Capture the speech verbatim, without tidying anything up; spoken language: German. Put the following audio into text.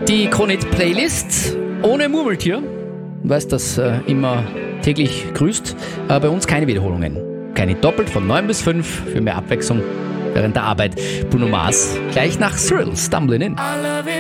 Die Kronit-Playlist ohne Murmeltier. Du weißt, das äh, immer täglich grüßt. Äh, bei uns keine Wiederholungen. Keine doppelt von neun bis fünf für mehr Abwechslung während der Arbeit. Bruno Mars gleich nach Cyril, Stumbling In.